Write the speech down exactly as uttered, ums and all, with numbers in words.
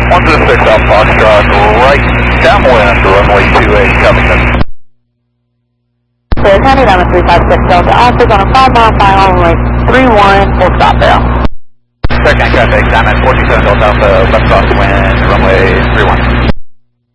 one zero six Alpha Foxtrot, right downwind, runway two eight, Covington. So County eleven three five six Delta Alpha on a five mile final runway three one, full stop there. Second traffic, Diamond four two seven Delta Alpha, left crosswind, runway three one.